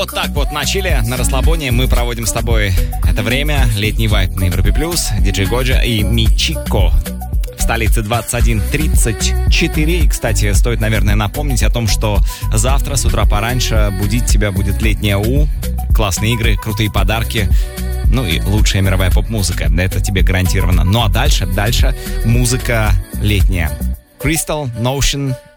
Вот так вот на чиле, на расслабоне мы проводим с тобой это время. Летний вайб на Европе Плюс. Диджей Годжа и Мичико. В столице 21:34. И, кстати, стоит, наверное, напомнить о том, что завтра с утра пораньше будить тебя будет летняя У. Классные игры, крутые подарки. Ну и лучшая мировая поп-музыка. Это тебе гарантированно. Ну а дальше музыка летняя. Crystal, Notion,